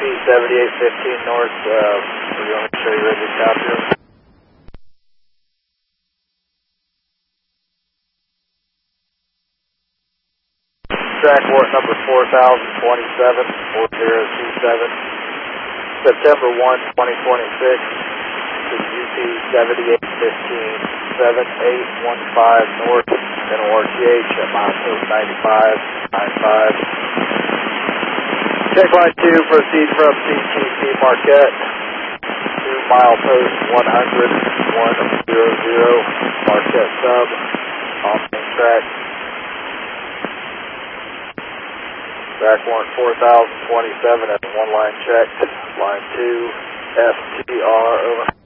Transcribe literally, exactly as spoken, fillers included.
seventy-eight fifteen north, uh, we're going to show you ready to copy her. Track port number four thousand twenty-seven, four zero two seven, September first, twenty twenty-six, to U P seventy-eight fifteen, seven eight one five north, N O R T H at milepost ninety-five ninety-five. Check line two, proceed from C T C Marquette to milepost one hundred, one hundred, Marquette sub, on main track. Track warrant four thousand twenty-seven at one line check, line two, F T R, over.